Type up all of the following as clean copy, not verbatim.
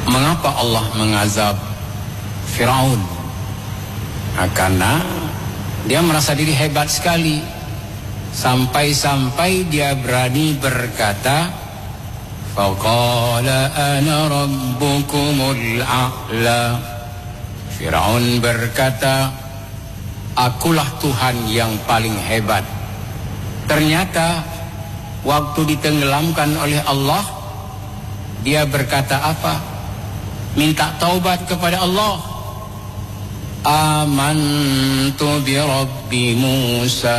Mengapa Allah mengazab Firaun? Karena dia merasa diri hebat sekali, sampai-sampai dia berani berkata, faqala ana rabbukumul a'la. Firaun berkata, akulah Tuhan yang paling hebat. Ternyata waktu ditenggelamkan oleh Allah, dia berkata apa? Minta taubat kepada Allah. Amantu bi Rabbi Musa.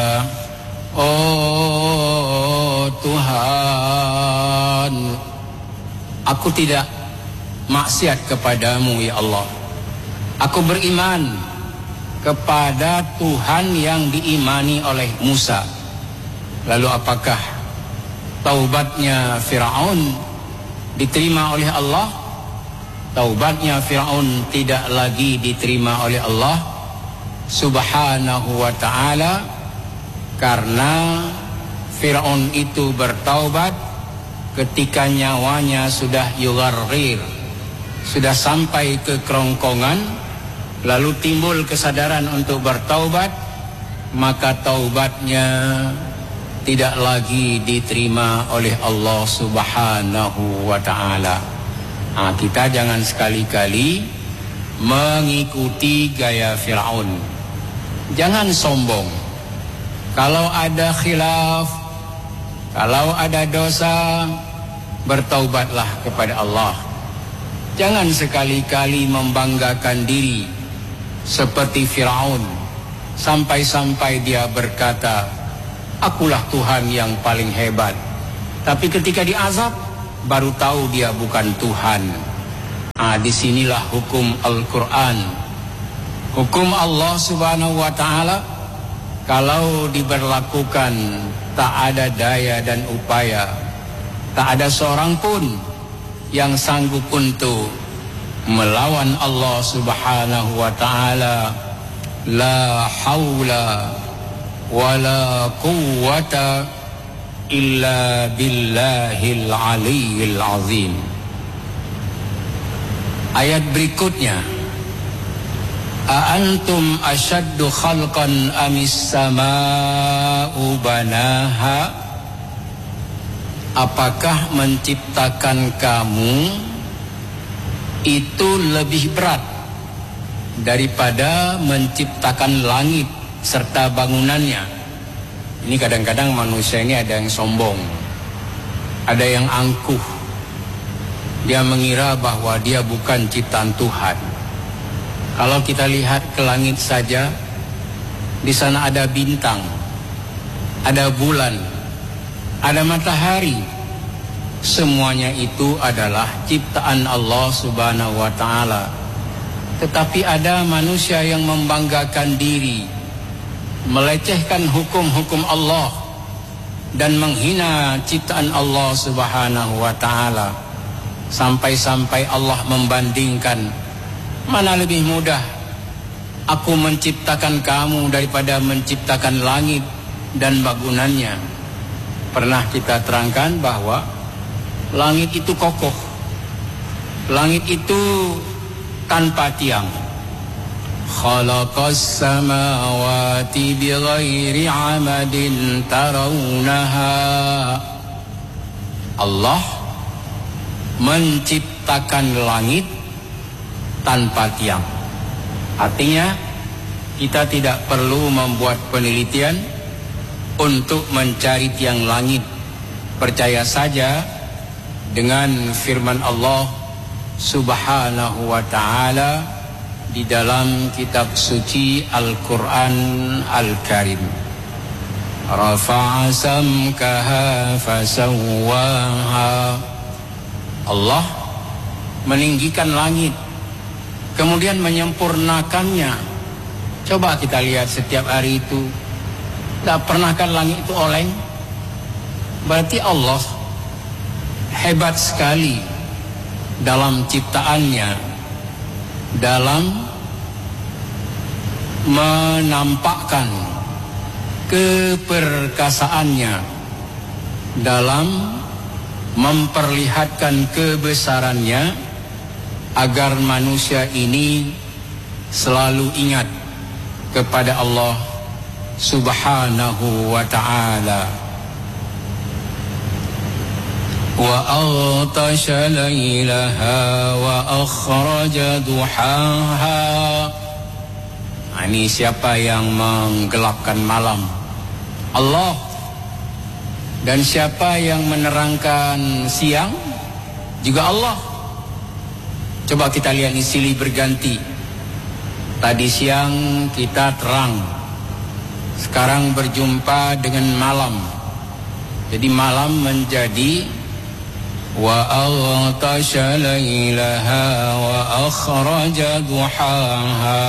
Oh Tuhan, aku tidak maksiat kepadamu ya Allah. Aku beriman kepada Tuhan yang diimani oleh Musa. Lalu apakah taubatnya Firaun diterima oleh Allah? Taubatnya Firaun tidak lagi diterima oleh Allah Subhanahu wa ta'ala, karena Firaun itu bertaubat ketika nyawanya sudah yugharrir, sudah sampai ke kerongkongan, lalu timbul kesadaran untuk bertaubat, maka taubatnya tidak lagi diterima oleh Allah Subhanahu wa ta'ala. Kita jangan sekali-kali mengikuti gaya Firaun. Jangan sombong. Kalau ada khilaf, kalau ada dosa, bertaubatlah kepada Allah. Jangan sekali-kali membanggakan diri seperti Firaun, sampai-sampai dia berkata, akulah Tuhan yang paling hebat. Tapi ketika diazab, baru tahu dia bukan Tuhan. Disinilah hukum Al-Quran. Hukum Allah Subhanahu wa ta'ala, kalau diberlakukan tak ada daya dan upaya, tak ada seorang pun yang sanggup untuk melawan Allah Subhanahu wa ta'ala. La haula wala quwwata illa billahil aliyyil azim. Ayat berikutnya, a antum ashaddu khalqan amis samaa'u banaha. Apakah menciptakan kamu itu lebih berat daripada menciptakan langit serta bangunannya? Ini kadang-kadang manusia ini ada yang sombong, ada yang angkuh. Dia mengira bahwa dia bukan ciptaan Tuhan. Kalau kita lihat ke langit saja, di sana ada bintang, ada bulan, ada matahari. Semuanya itu adalah ciptaan Allah Subhanahu wa ta'ala. Tetapi ada manusia yang membanggakan diri, melecehkan hukum-hukum Allah dan menghina ciptaan Allah Subhanahu wa ta'ala. Sampai-sampai Allah membandingkan, mana lebih mudah aku menciptakan kamu daripada menciptakan langit dan bangunannya. Pernah kita terangkan bahwa langit itu kokoh, langit itu tanpa tiang. Khalaqas samawati bighairi amadin tarawunaha. Allah menciptakan langit tanpa tiang. Artinya kita tidak perlu membuat penelitian untuk mencari tiang langit. Percaya saja dengan firman Allah Subhanahu wa ta'ala di dalam kitab suci Al-Quran Al-Karim. Rafa'a samkaha fasawwaha. Allah meninggikan langit, kemudian menyempurnakannya. Coba kita lihat setiap hari itu, tak pernahkan langit itu oleng? Berarti Allah hebat sekali dalam ciptaannya, dalam menampakkan keperkasaannya, dalam memperlihatkan kebesarannya agar manusia ini selalu ingat kepada Allah Subhanahu wa ta'ala. Wa aghtasha laylaha wa akhraja duhaha. Ini siapa yang menggelapkan malam? Allah. Dan siapa yang menerangkan siang? Juga Allah. Coba kita lihat ini silih berganti. Tadi siang kita terang, sekarang berjumpa dengan malam. Jadi malam menjadi wa aghtasha laylaha wa akhraja duhaha.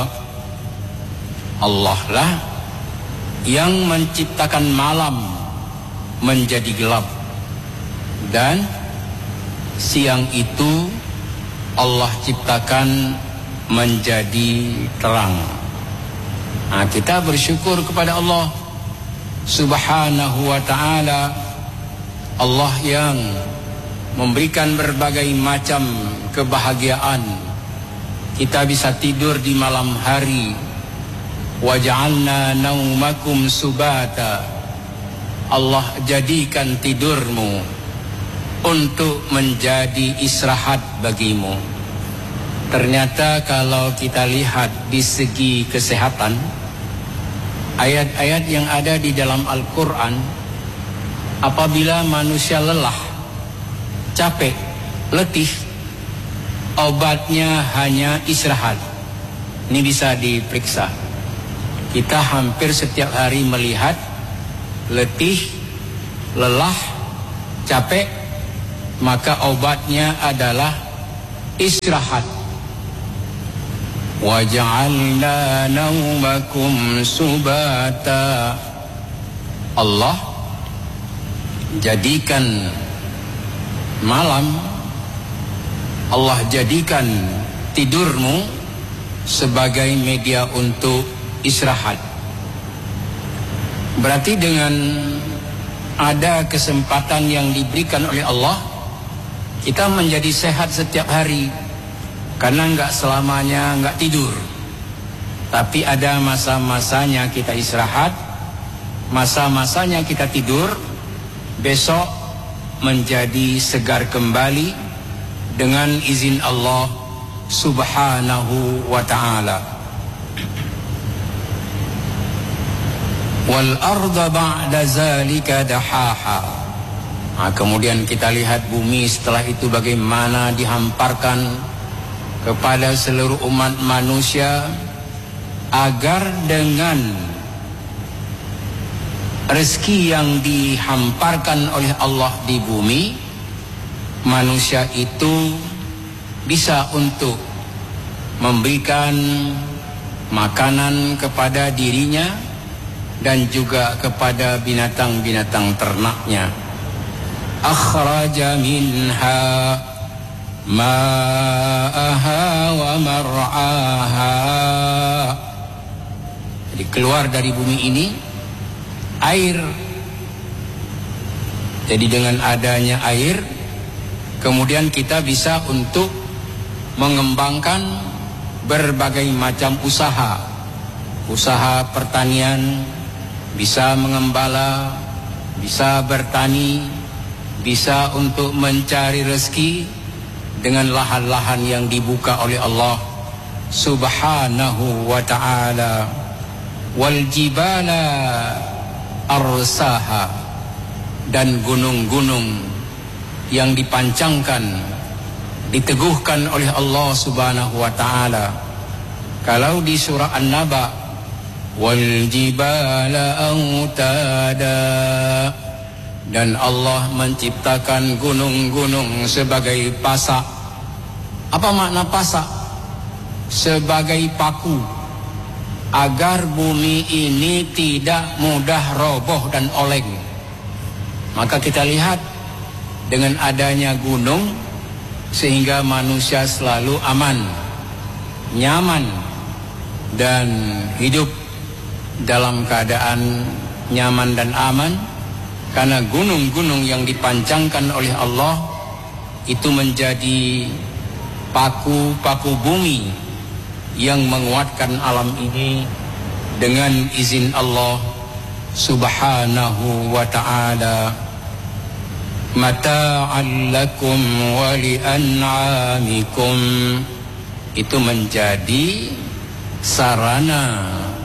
Allah lah yang menciptakan malam menjadi gelap, dan siang itu Allah ciptakan menjadi terang. Nah, kita bersyukur kepada Allah Subhanahu wa ta'ala. Allah yang memberikan berbagai macam kebahagiaan. Kita bisa tidur di malam hari. Waja'alna naumakum subata. Allah jadikan tidurmu untuk menjadi istirahat bagimu. Ternyata kalau kita lihat di segi kesehatan, ayat-ayat yang ada di dalam Al-Quran, apabila manusia lelah, capek, letih, obatnya hanya istirahat. Ini bisa diperiksa. Kita hampir setiap hari melihat letih, lelah, capek, maka obatnya adalah istirahat. Waja'alna naumakum subata. Allah jadikan malam, Allah jadikan tidurmu sebagai media untuk istirahat. Berarti dengan ada kesempatan yang diberikan oleh Allah, kita menjadi sehat setiap hari. Karena enggak selamanya enggak tidur, tapi ada masa-masanya kita istirahat, masa-masanya kita tidur. Besok menjadi segar kembali dengan izin Allah Subhanahu wa ta'ala. Wal arda ba'da zalika dahaha. Nah, kemudian kita lihat bumi setelah itu bagaimana dihamparkan kepada seluruh umat manusia, agar dengan rezeki yang dihamparkan oleh Allah di bumi, manusia itu bisa untuk memberikan makanan kepada dirinya dan juga kepada binatang-binatang ternaknya. Akhraja minha ma'aha wa mar'aha. Jadi keluar dari bumi ini air. Jadi dengan adanya air, kemudian kita bisa untuk mengembangkan berbagai macam usaha. Usaha pertanian, bisa mengembala, bisa bertani, bisa untuk mencari rezeki dengan lahan-lahan yang dibuka oleh Allah Subhanahu wa ta'ala. Wal jibala arsaha. Dan gunung-gunung yang dipancangkan, diteguhkan oleh Allah Subhanahu wa ta'ala. Kalau di surah An-Naba, wal jibala autada. Dan Allah menciptakan gunung-gunung sebagai pasak. Apa makna pasak? Sebagai paku, agar bumi ini tidak mudah roboh dan oleng. Maka kita lihat dengan adanya gunung, sehingga manusia selalu aman, nyaman, dan hidup dalam keadaan nyaman dan aman. Karena gunung-gunung yang dipancangkan oleh Allah itu menjadi paku-paku bumi yang menguatkan alam ini dengan izin Allah Subhanahu wa ta'ala. Mata'an lakum wa li'an'amikum, itu menjadi sarana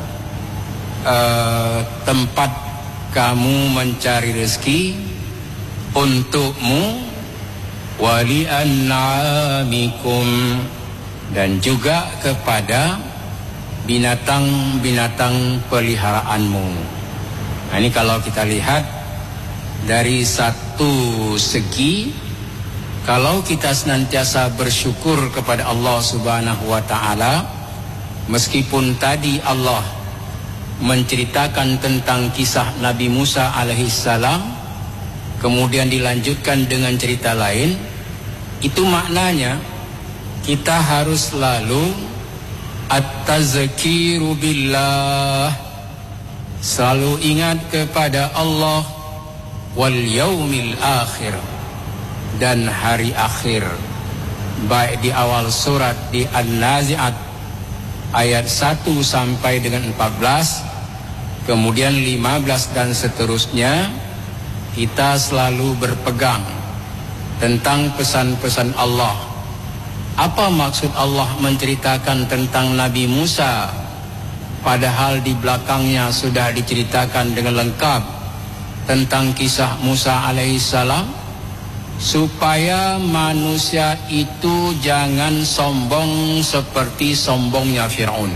tempat kamu mencari rezeki untukmu, wa li'an'amikum, dan juga kepada binatang-binatang peliharaanmu. Nah, ini kalau kita lihat dari satu segi, kalau kita senantiasa bersyukur kepada Allah Subhanahu wa ta'ala, meskipun tadi Allah menceritakan tentang kisah Nabi Musa alaihissalam, kemudian dilanjutkan dengan cerita lain, itu maknanya kita harus selalu at-tazkiru billah, selalu ingat kepada Allah, wal yaumil akhir, dan hari akhir. Baik di awal surat di An-Nazi'at ayat 1 sampai dengan 14, kemudian 15 dan seterusnya, kita selalu berpegang tentang pesan-pesan Allah. Apa maksud Allah menceritakan tentang Nabi Musa, padahal di belakangnya sudah diceritakan dengan lengkap tentang kisah Musa alaihissalam? Supaya manusia itu jangan sombong seperti sombongnya Fir'aun.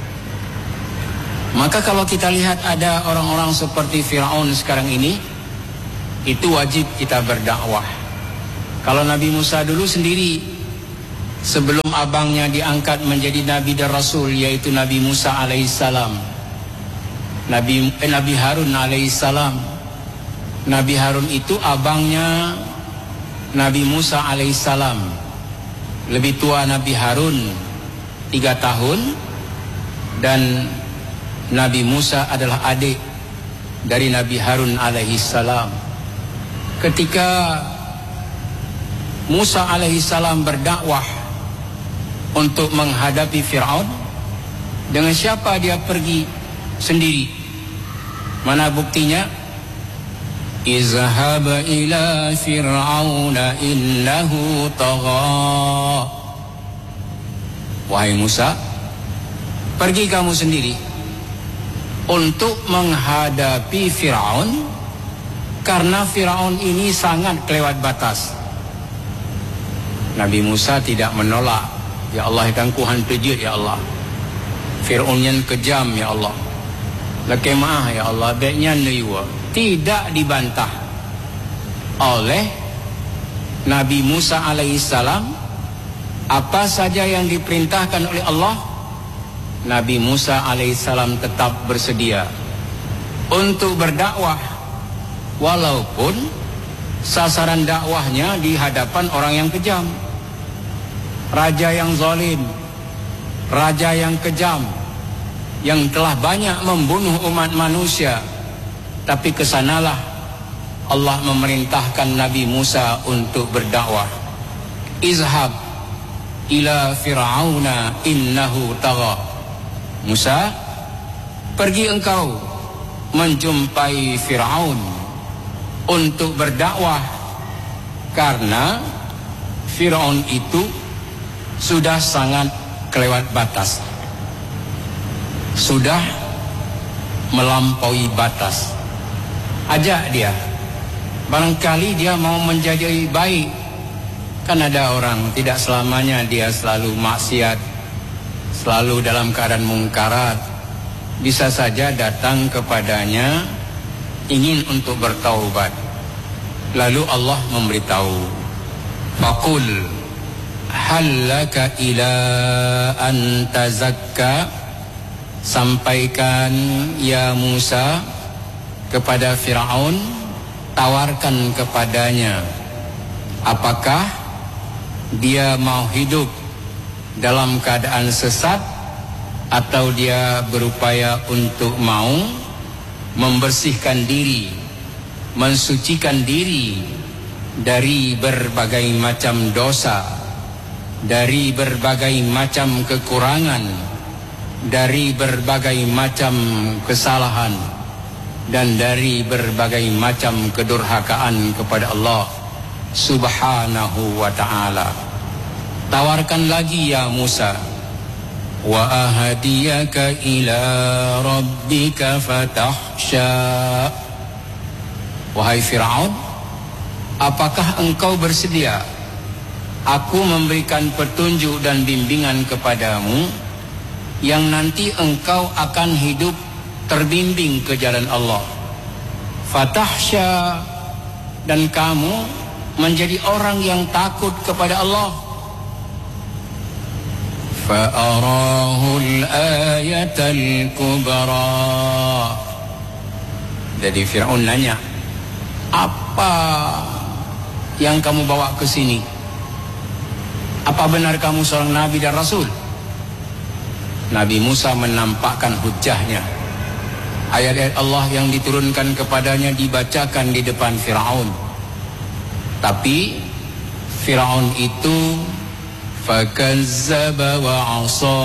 Maka kalau kita lihat ada orang-orang seperti Fir'aun sekarang ini, itu wajib kita berdakwah. Kalau Nabi Musa dulu sendiri, sebelum abangnya diangkat menjadi Nabi dan Rasul, yaitu Nabi Musa alaihissalam, Nabi Harun alaihissalam. Nabi Harun itu abangnya Nabi Musa alaihissalam. Lebih tua Nabi Harun 3 tahun, dan Nabi Musa adalah adik dari Nabi Harun alaihissalam. Ketika Musa alaihissalam berdakwah untuk menghadapi Fir'aun, dengan siapa dia pergi? Sendiri. Mana buktinya? Izhab ila fir'auna innahu tagha. Wahai Musa, pergi kamu sendiri untuk menghadapi Fir'aun, karena Fir'aun ini sangat kelewat batas. Nabi Musa tidak menolak. Ya Allah, ikan kuhan tujud ya Allah. Fir'aun yang kejam ya Allah. Lekemah ya Allah, baiknya nuywa. Tidak dibantah oleh Nabi Musa alaihissalam. Apa saja yang diperintahkan oleh Allah, Nabi Musa alaihissalam tetap bersedia untuk berdakwah, walaupun sasaran dakwahnya di hadapan orang yang kejam, raja yang zalim, raja yang kejam, yang telah banyak membunuh umat manusia. Tapi kesanalah Allah memerintahkan Nabi Musa untuk berdakwah. Izhab ila fir'auna innahu tagha. Musa, pergi engkau menjumpai Fir'aun untuk berdakwah, karena Fir'aun itu sudah sangat kelewat batas, sudah melampaui batas. Ajak dia, barangkali dia mau menjadi baik. Kan ada orang tidak selamanya dia selalu maksiat, selalu dalam keadaan mungkarat. Bisa saja datang kepadanya ingin untuk bertaubat. Lalu Allah memberitahu, faqul hal laka ila an tazakka. Sampaikan ya Musa kepada Fir'aun, tawarkan kepadanya, apakah dia mau hidup dalam keadaan sesat, atau dia berupaya untuk mau membersihkan diri, mensucikan diri dari berbagai macam dosa. dari berbagai macam kekurangan, dari berbagai macam kesalahan, dan dari berbagai macam kedurhakaan kepada Allah Subhanahu wa ta'ala. Tawarkan lagi ya Musa, wa ahadiyaka ila rabbika fatahsya. Wahai Fir'aun, apakah engkau bersedia aku memberikan petunjuk dan bimbingan kepadamu yang nanti engkau akan hidup terbimbing ke jalan Allah. Fatahsya, dan kamu menjadi orang yang takut kepada Allah. Fa'arahul ayatal kubra. Jadi Fir'aun nanya, apa yang kamu bawa ke sini? Apa benar kamu seorang nabi dan rasul? Nabi Musa menampakkan hujjahnya. Ayat-ayat Allah yang diturunkan kepadanya dibacakan di depan Fir'aun. Tapi Fir'aun itu fakazzaba wa asa,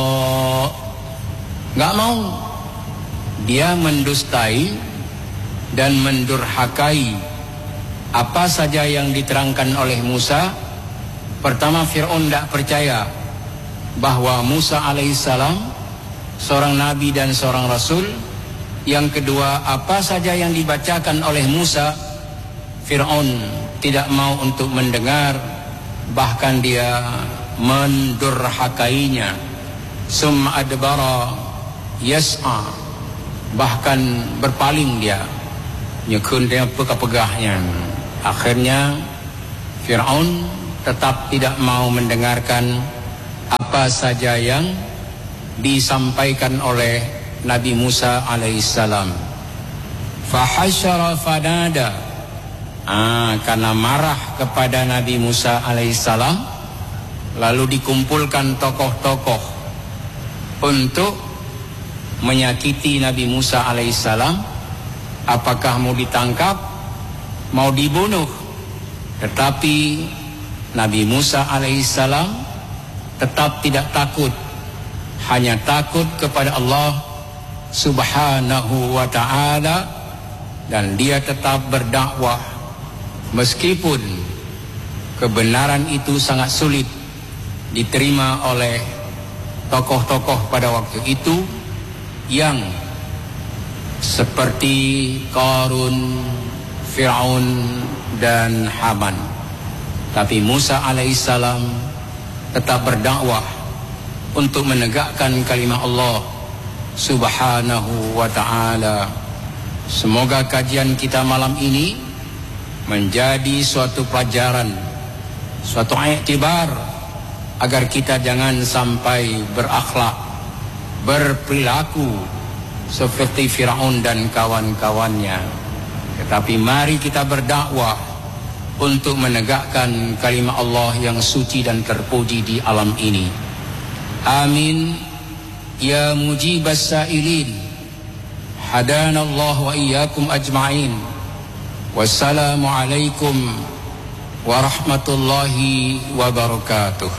nggak mau. Dia mendustai dan mendurhakai apa saja yang diterangkan oleh Musa. Pertama, Fir'aun tidak percaya bahwa Musa alaihissalam seorang nabi dan seorang rasul. Yang kedua, apa saja yang dibacakan oleh Musa, Fir'aun tidak mau untuk mendengar, bahkan dia mendurhakainya. Summa adbara yas'a, bahkan berpaling dia, nyekun dia pegah-pegahnya. Akhirnya Fir'aun tetap tidak mau mendengarkan apa saja yang disampaikan oleh Nabi Musa alaihissalam. Fahasyara fanada, karena marah kepada Nabi Musa alaihissalam, lalu dikumpulkan tokoh-tokoh untuk menyakiti Nabi Musa alaihissalam. Apakah mau ditangkap, mau dibunuh? Tetapi Nabi Musa alaihissalam tetap tidak takut, hanya takut kepada Allah Subhanahu wa ta'ala, dan dia tetap berdakwah meskipun kebenaran itu sangat sulit diterima oleh tokoh-tokoh pada waktu itu yang seperti Qarun, Fir'aun dan Haman. Tapi Musa alaihissalam tetap berdakwah untuk menegakkan kalimat Allah Subhanahu wa ta'ala. Semoga kajian kita malam ini menjadi suatu pelajaran, suatu iktibar, agar kita jangan sampai berakhlak, berperilaku seperti Fir'aun dan kawan-kawannya. Tetapi mari kita berdakwah untuk menegakkan kalimat Allah yang suci dan terpuji di alam ini. Amin ya mujibas sa'ilin. Hadanallahu wa iyyakum ajma'in. Wassalamu alaikum warahmatullahi wabarakatuh.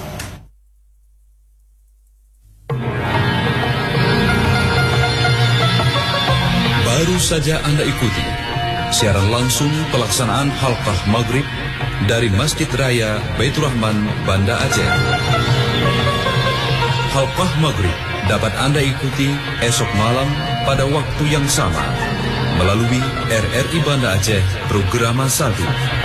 Baru saja Anda ikuti siaran langsung pelaksanaan halqah maghrib dari Masjid Raya Baitur Rahman, Banda Aceh. Halqah maghrib dapat Anda ikuti esok malam pada waktu yang sama melalui RRI Banda Aceh Programa 1.